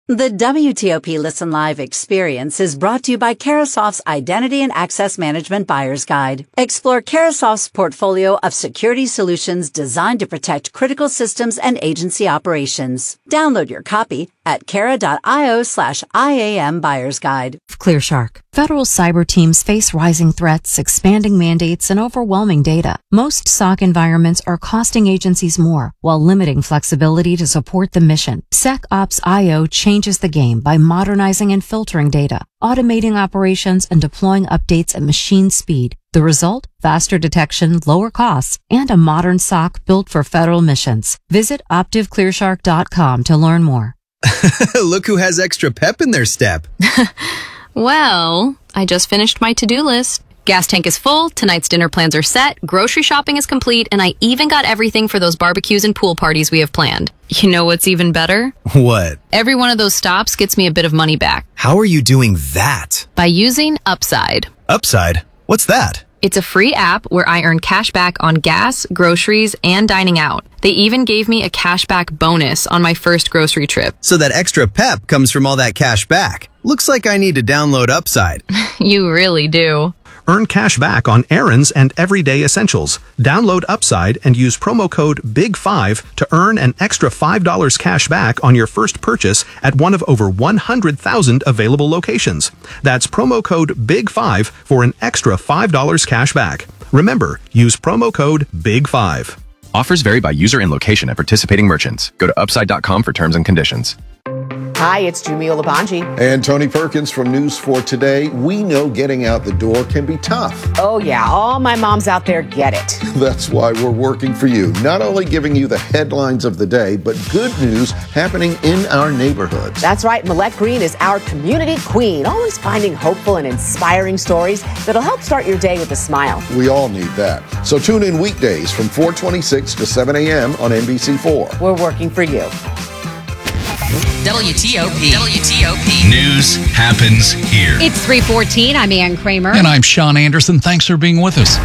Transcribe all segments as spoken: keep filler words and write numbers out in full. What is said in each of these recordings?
The W T O P Listen Live experience is brought to you by Carahsoft's Identity and Access Management Buyer's Guide. Explore Carahsoft's portfolio of security solutions designed to protect critical systems and agency operations. Download your copy at cara.io slash IAM Buyer's Guide. ClearShark. Federal cyber teams face rising threats, expanding mandates, and overwhelming data. Most S O C environments are costing agencies more while limiting flexibility to support the mission. SecOps dot I O changes the game by modernizing and filtering data, automating operations, and deploying updates at machine speed. The result? Faster detection, lower costs, and a modern S O C built for federal missions. Visit Optiv Clearshark dot com to learn more. Look who has extra pep in their step. Well, I just finished my to-do list. Gas tank is full, tonight's dinner plans are set, grocery shopping is complete, and I even got everything for those barbecues and pool parties we have planned. You know what's even better? What? Every one of those stops gets me a bit of money back. How are you doing that? By using Upside. Upside? What's that? It's a free app where I earn cash back on gas, groceries, and dining out. They even gave me a cashback bonus on my first grocery trip. So that extra pep comes from all that cash back. Looks like I need to download Upside. You really do. Earn cash back on errands and everyday essentials. Download Upside and use promo code big five to earn an extra five dollars cash back on your first purchase at one of over one hundred thousand available locations. That's promo code big five for an extra five dollars cash back. Remember, use promo code big five. Offers vary by user and location at participating merchants. Go to upside dot com for terms and conditions. Hi, it's Jumi Olabanji. And Tony Perkins from News four Today. We know getting out the door can be tough. Oh, yeah. All my moms out there get it. That's why we're working for you. Not only giving you the headlines of the day, but good news happening in our neighborhoods. That's right. Millette Green is our community queen, always finding hopeful and inspiring stories that'll help start your day with a smile. We all need that. So tune in weekdays from four twenty-six to seven a.m. on N B C four. We're working for you. W T O P. W T O P. News happens here. It's three fourteen. I'm Ann Kramer. And I'm Sean Anderson. Thanks for being with us.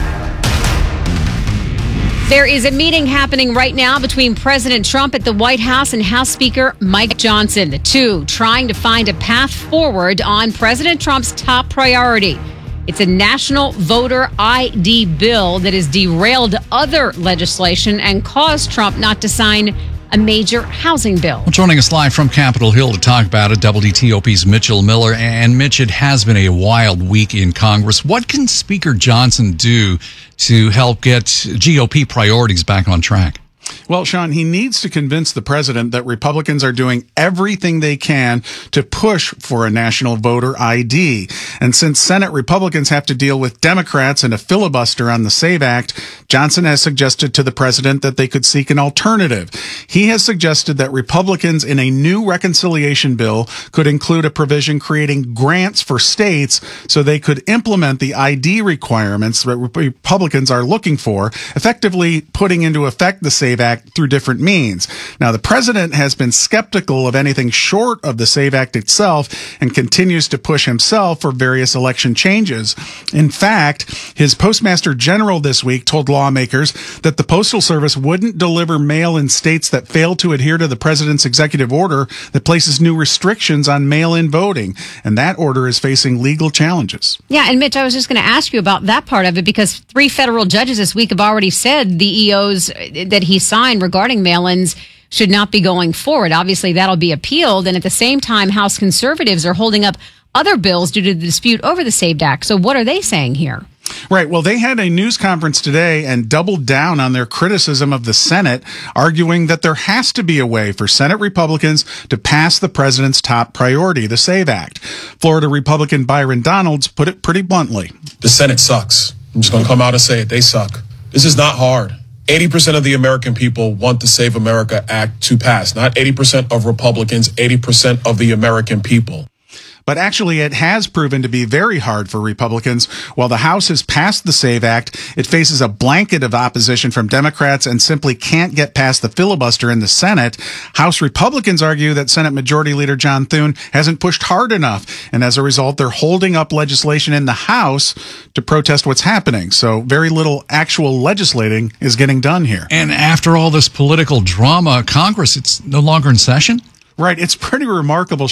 There is a meeting happening right now between President Trump at the White House and House Speaker Mike Johnson. The two trying to find a path forward on President Trump's top priority. It's a national voter I D bill that has derailed other legislation and caused Trump not to sign a major housing bill. Well, joining us live from Capitol Hill to talk about it, W T O P's Mitchell Miller. And Mitch, it has been a wild week in Congress. What can Speaker Johnson do to help get G O P priorities back on track? Well, Sean, he needs to convince the president that Republicans are doing everything they can to push for a national voter I D. And since Senate Republicans have to deal with Democrats and a filibuster on the SAVE Act, Johnson has suggested to the president that they could seek an alternative. He has suggested that Republicans in a new reconciliation bill could include a provision creating grants for states so they could implement the I D requirements that Republicans are looking for, effectively putting into effect the SAVE Act through different means. Now, the president has been skeptical of anything short of the SAVE Act itself and continues to push himself for various election changes. In fact, his Postmaster General this week told lawmakers that the Postal Service wouldn't deliver mail in states that fail to adhere to the president's executive order that places new restrictions on mail-in voting. And that order is facing legal challenges. Yeah, and Mitch, I was just going to ask you about that part of it because three federal judges this week have already said the E Os that he signed regarding mail-ins should not be going forward. Obviously, that'll be appealed. And at the same time, House conservatives are holding up other bills due to the dispute over the SAVE Act. So what are they saying here? Right. Well, they had a news conference today and doubled down on their criticism of the Senate, arguing that there has to be a way for Senate Republicans to pass the president's top priority, the SAVE Act. Florida Republican Byron Donalds put it pretty bluntly. The Senate sucks. I'm just going to come out and say it. They suck. This is not hard. eighty percent of the American people want the Save America Act to pass. Not eighty percent of Republicans, eighty percent of the American people. But actually, it has proven to be very hard for Republicans. While the House has passed the SAVE Act, it faces a blanket of opposition from Democrats and simply can't get past the filibuster in the Senate. House Republicans argue that Senate Majority Leader John Thune hasn't pushed hard enough, and as a result, they're holding up legislation in the House to protest what's happening. So very little actual legislating is getting done here. And after all this political drama, Congress, it's no longer in session? Right. It's pretty remarkable.